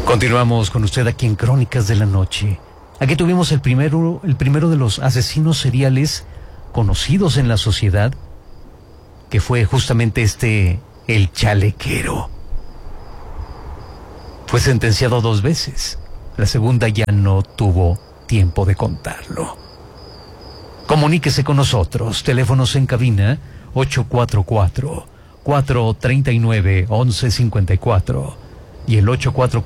Continuamos con usted aquí en Crónicas de la Noche. Aquí tuvimos el primero de los asesinos seriales conocidos en la sociedad, que fue justamente el Chalequero. Fue sentenciado 2 veces. La segunda ya no tuvo tiempo de contarlo. Comuníquese con nosotros. Teléfonos en cabina 844-439-1154 y el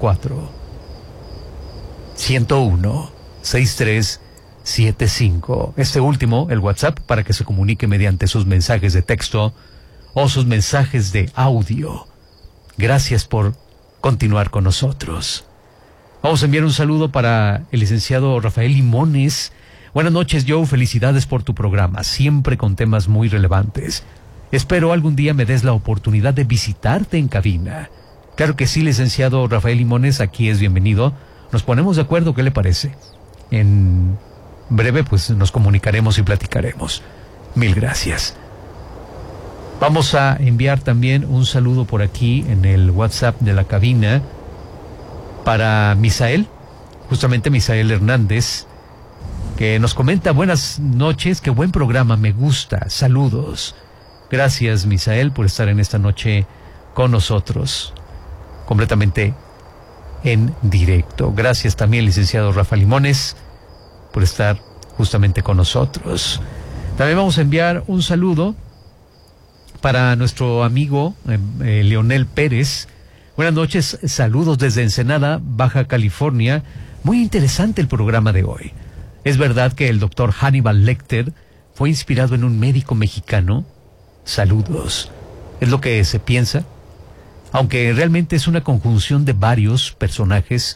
844-101-6375. Este último, el WhatsApp, para que se comunique mediante sus mensajes de texto o sus mensajes de audio. Gracias por continuar con nosotros. Vamos a enviar un saludo para el licenciado Rafael Limones. Buenas noches, Joe. Felicidades por tu programa, siempre con temas muy relevantes. Espero algún día me des la oportunidad de visitarte en cabina. Claro que sí, licenciado Rafael Limones, aquí es bienvenido. Nos ponemos de acuerdo, ¿qué le parece? En breve, pues nos comunicaremos y platicaremos. Mil gracias. Vamos a enviar también un saludo por aquí en el WhatsApp de la cabina para Misael, justamente Misael Hernández, que nos comenta: buenas noches, qué buen programa, me gusta, saludos. Gracias, Misael, por estar en esta noche con nosotros, completamente en directo. Gracias también, licenciado Rafa Limones, por estar justamente con nosotros. También vamos a enviar un saludo para nuestro amigo Leonel Pérez. Buenas noches, saludos desde Ensenada, Baja California. Muy interesante el programa de hoy. ¿Es verdad que el doctor Hannibal Lecter fue inspirado en un médico mexicano? Saludos. Es lo que se piensa, aunque realmente es una conjunción de varios personajes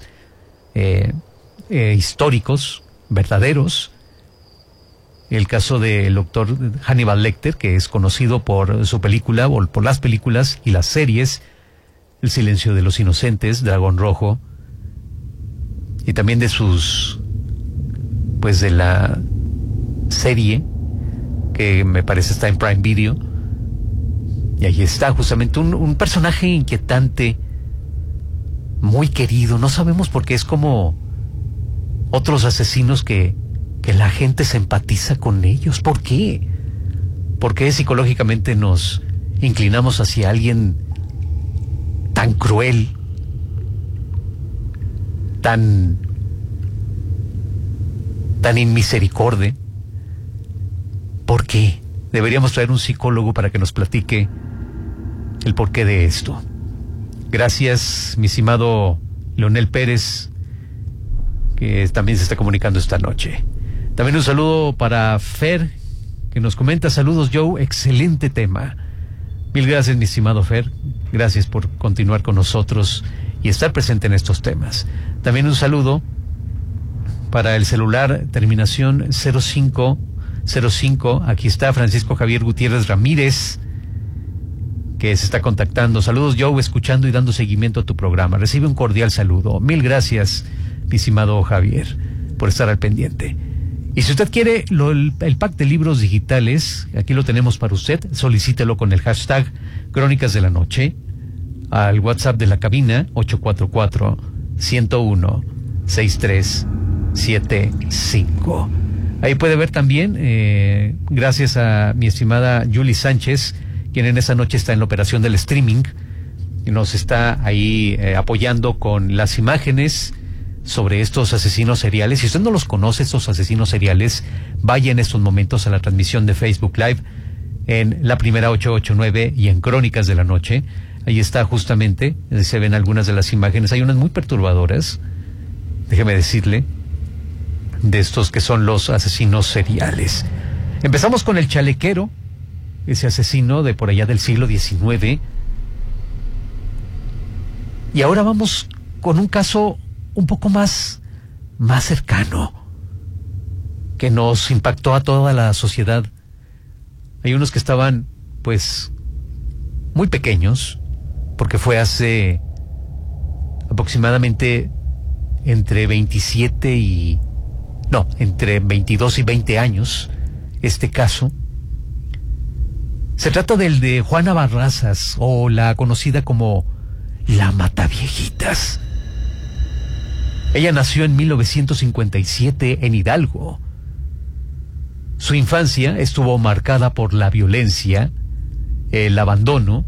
históricos, verdaderos. El caso del doctor Hannibal Lecter, que es conocido por su película, o por las películas y las series, El silencio de los inocentes, Dragón Rojo, y también de de la serie, que me parece está en Prime Video, y ahí está justamente un personaje inquietante, muy querido. No sabemos por qué, es como otros asesinos que la gente se empatiza con ellos. ¿Por qué? ¿Por qué psicológicamente nos inclinamos hacia alguien tan cruel, tan inmisericordia? ¿Por qué? Deberíamos traer un psicólogo para que nos platique el porqué de esto. Gracias, mi estimado Leonel Pérez, que también se está comunicando esta noche. También un saludo para Fer, que nos comenta: saludos, Joe, excelente tema. Mil gracias, mi estimado Fer. Gracias por continuar con nosotros y estar presente en estos temas. También un saludo para el celular terminación 0505. Aquí está Francisco Javier Gutiérrez Ramírez, que se está contactando. Saludos, Joe, escuchando y dando seguimiento a tu programa. Recibe un cordial saludo. Mil gracias, mi estimado Javier, por estar al pendiente. Y si usted quiere el pack de libros digitales, aquí lo tenemos para usted. Solicítelo con el hashtag Crónicas de la Noche al WhatsApp de la cabina 844-101-6375. Ahí puede ver también, gracias a mi estimada Julie Sánchez, quien en esa noche está en la operación del streaming, y nos está ahí apoyando con las imágenes sobre estos asesinos seriales. Si usted no los conoce, estos asesinos seriales, vaya en estos momentos a la transmisión de Facebook Live en La Primera 889 y en Crónicas de la Noche. Ahí está justamente, se ven algunas de las imágenes. Hay unas muy perturbadoras, déjeme decirle, de estos que son los asesinos seriales. Empezamos con el Chalequero, ese asesino de por allá del siglo XIX. Y ahora vamos con un caso un poco más cercano, que nos impactó a toda la sociedad. Hay unos que estaban, pues, muy pequeños, porque fue hace aproximadamente entre 22 y 20 años, este caso. Se trata del de Juana Barrazas, o la conocida como la Mataviejitas. Ella nació en 1957 en Hidalgo. Su infancia estuvo marcada por la violencia, el abandono,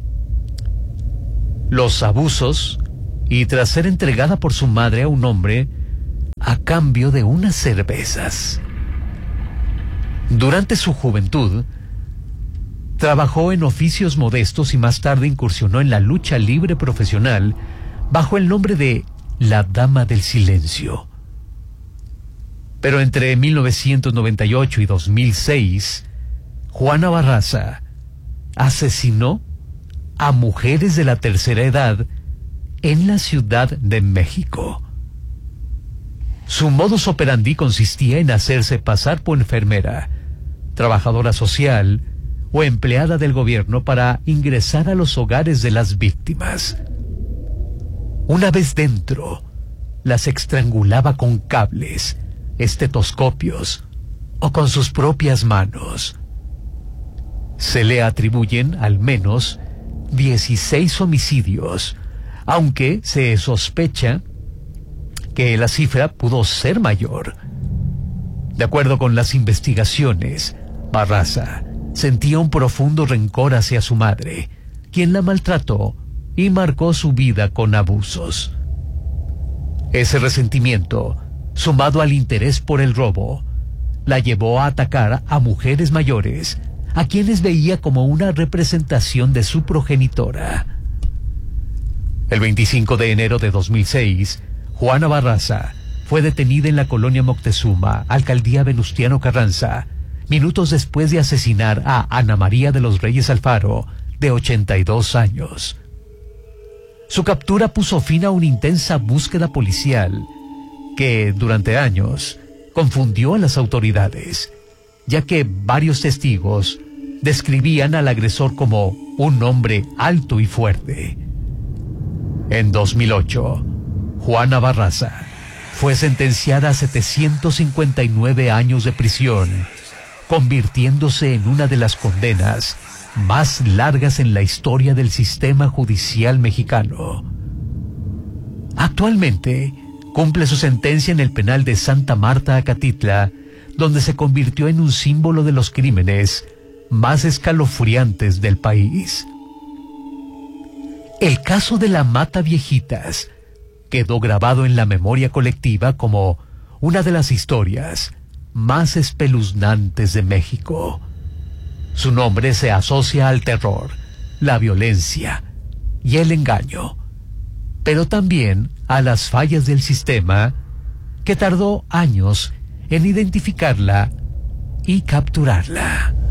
los abusos y tras ser entregada por su madre a un hombre a cambio de unas cervezas. Durante su juventud, trabajó en oficios modestos y más tarde incursionó en la lucha libre profesional bajo el nombre de la Dama del Silencio. Pero entre 1998 y 2006, Juana Barraza asesinó a mujeres de la tercera edad en la Ciudad de México. Su modus operandi consistía en hacerse pasar por enfermera, trabajadora social o empleada del gobierno para ingresar a los hogares de las víctimas. Una vez dentro, las estrangulaba con cables, estetoscopios o con sus propias manos. Se le atribuyen al menos 16 homicidios, aunque se sospecha que la cifra pudo ser mayor. De acuerdo con las investigaciones, Barraza sentía un profundo rencor hacia su madre, quien la maltrató y marcó su vida con abusos. Ese resentimiento, sumado al interés por el robo, la llevó a atacar a mujeres mayores, a quienes veía como una representación de su progenitora. El 25 de enero de 2006, Juana Barraza fue detenida en la colonia Moctezuma, alcaldía Venustiano Carranza, minutos después de asesinar a Ana María de los Reyes Alfaro, de 82 años. Su captura puso fin a una intensa búsqueda policial que, durante años, confundió a las autoridades, ya que varios testigos describían al agresor como un hombre alto y fuerte. En 2008, Juana Barraza fue sentenciada a 759 años de prisión, convirtiéndose en una de las condenas más largas en la historia del sistema judicial mexicano. Actualmente, cumple su sentencia en el penal de Santa Marta, Acatitla, donde se convirtió en un símbolo de los crímenes más escalofriantes del país. El caso de la Mata Viejitas quedó grabado en la memoria colectiva como una de las historias más espeluznantes de México. Su nombre se asocia al terror, la violencia y el engaño, pero también a las fallas del sistema que tardó años en identificarla y capturarla.